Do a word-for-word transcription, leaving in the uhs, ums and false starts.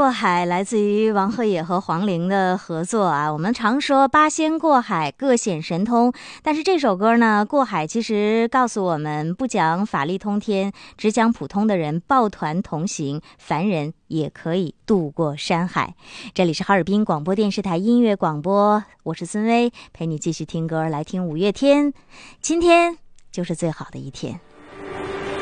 过海来自于王鹤野和黄龄的合作啊。我们常说八仙过海各显神通，但是这首歌呢，过海其实告诉我们不讲法力通天，只讲普通的人抱团同行，凡人也可以渡过山海。这里是哈尔滨广播电视台音乐广播，我是孙薇，陪你继续听歌，来听五月天。今天就是最好的一天。